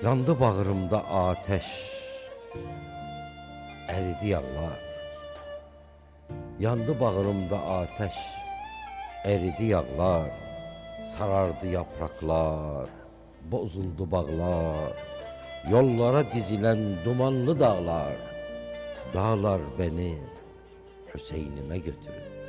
Yandı bağrımda ateş, eridi yağlar. Yandı bağrımda ateş, eridi yağlar. Sarardı yapraklar, bozuldu bağlar. Yollara dizilen dumanlı dağlar. Dağlar beni Hüseyin'ime götürün.